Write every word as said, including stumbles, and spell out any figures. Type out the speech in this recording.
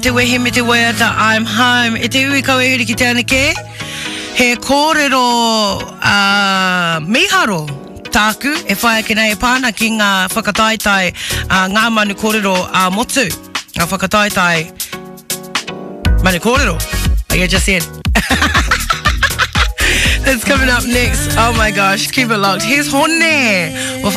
te wehi me te waiata, I'm home. E te ui kau e huri ki te anake. He kōrero uh, miharo tāku e whaia ki nei e pāna ki ngā whakataetai uh, ngā manu kōrero uh, motu. Ngā whakataetai manu kōrero. Like I just said. That's coming up next. Oh my gosh, keep it locked. Here's Hone with